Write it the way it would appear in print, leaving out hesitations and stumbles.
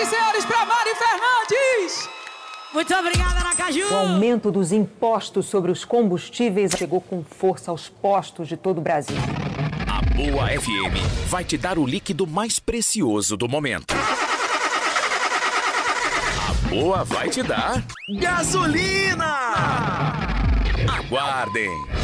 e senhores, para Mari Fernandes! Muito obrigada, Aracaju! O aumento dos impostos sobre os combustíveis chegou com força aos postos de todo o Brasil. A Boa FM vai te dar o líquido mais precioso do momento. A Boa vai te dar gasolina! Aguardem!